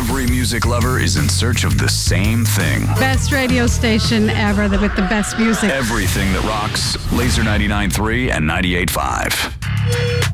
Every music lover is in search of the same thing. Best radio station ever with the best music. Everything that rocks. Laser 99.3 and 98.5.